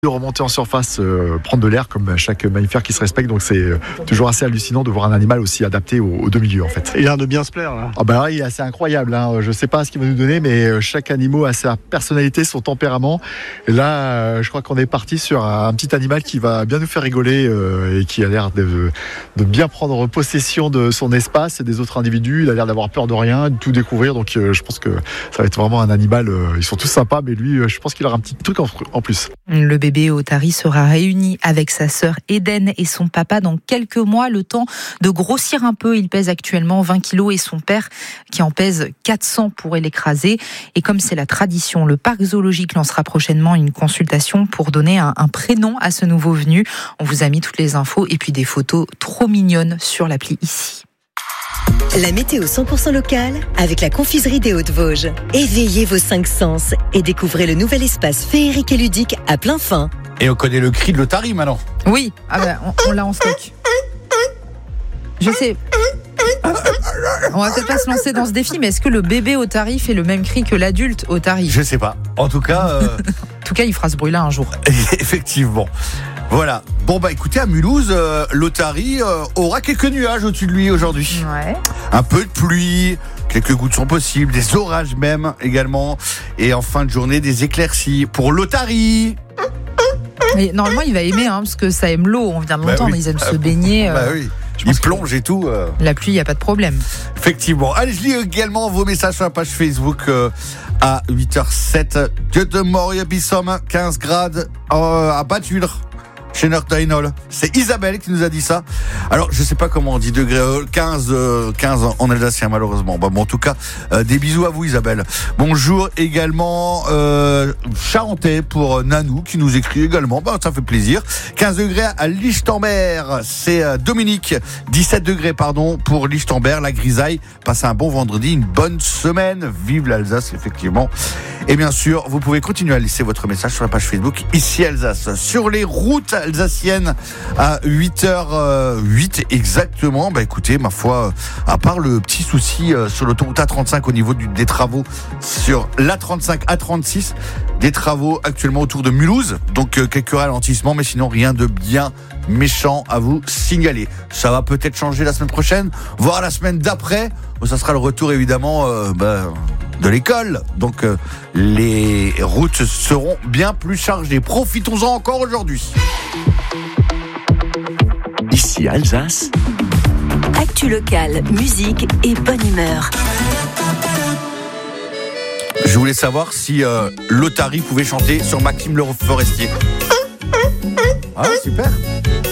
de remonter en surface, prendre de l'air comme chaque mammifère qui se respecte. Donc c'est toujours assez hallucinant de voir un animal aussi adapté aux deux milieux en fait. Il a l'air de bien se plaire là. Ah bah, il est assez incroyable, hein. Je sais pas ce qu'il va nous donner, mais chaque animal a sa personnalité, son tempérament. Et là, je crois qu'on est parti sur un petit animal qui va bien nous faire rigoler et qui a l'air de bien prendre possession de son espace et des autres individus. Il a l'air d'avoir peur de rien, de tout découvrir. Donc je pense que ça va être vraiment un animal. Ils sont tous sympas, mais lui, je pense qu'il aura un petit truc en plus. Le bébé Otari sera réuni avec sa sœur Eden et son papa dans quelques mois, le temps de grossir un peu. Il pèse actuellement 20 kilos et son père, qui en pèse 400, pourrait l'écraser. Et comme c'est la tradition, le parc zoologique lancera prochainement une consultation pour donner un prénom à ce nouveau venu. On vous a mis toutes les infos et puis des photos trop mignonnes sur l'appli ici. La météo 100% locale avec la confiserie des Hauts-de-Vosges. Éveillez vos 5 sens et découvrez le nouvel espace féerique et ludique à plein fin. Et on connaît le cri de l'Otari maintenant. Oui, on l'a en stock. Je sais. On va peut-être pas se lancer dans ce défi, mais est-ce que le bébé Otari fait le même cri que l'adulte Otari ? Je sais pas. En tout cas... En tout cas, il fera ce bruit-là un jour. Effectivement. Voilà. Bon bah écoutez, à Mulhouse, l'Otari aura quelques nuages au-dessus de lui aujourd'hui. Ouais. Un peu de pluie, quelques gouttes sont possibles, des orages même également. Et en fin de journée, des éclaircies pour l'Otari. Mais normalement, il va aimer, parce que ça aime l'eau. On vient de l'entendre, ils aiment se baigner. Bah oui. Il plonge et tout. La pluie, il n'y a pas de problème. Effectivement. Allez, je lis également vos messages sur la page Facebook à 8h07. Göteborg, Bissom, 15 grades à Bature. Chez Nordeinol. C'est Isabelle qui nous a dit ça. Alors, je sais pas comment on dit degrés, 15 en alsacien malheureusement. Bon, en tout cas, des bisous à vous Isabelle. Bonjour également Charentais pour Nanou qui nous écrit également. Ça fait plaisir. 15 degrés à Lichtenberg. C'est Dominique. 17 degrés pour Lichtenberg. La grisaille. Passez un bon vendredi, une bonne semaine. Vive l'Alsace effectivement. Et bien sûr, vous pouvez continuer à laisser votre message sur la page Facebook Ici Alsace. Sur les routes alsaciennes à 8h08 exactement. Écoutez, ma foi, à part le petit souci sur l'autoroute A35 au niveau des travaux sur l'A35, A36, des travaux actuellement autour de Mulhouse. Donc quelques ralentissements, mais sinon rien de bien méchant à vous signaler. Ça va peut-être changer la semaine prochaine, voire la semaine d'après. Ça sera le retour évidemment de l'école. Donc les routes seront bien plus chargées. Profitons-en encore aujourd'hui. Ici Alsace. Actu locale, musique et bonne humeur. Je voulais savoir si l'Otari pouvait chanter sur Maxime Le Forestier. Ah super.